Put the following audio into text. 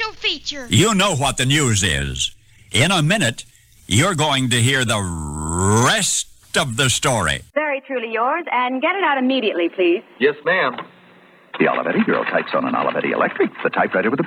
special feature. You know what the news is. In a minute, you're going to hear the rest of the story. Very truly yours, and get it out immediately, please. Yes, ma'am. The Olivetti Girl types on an Olivetti Electric, the typewriter with the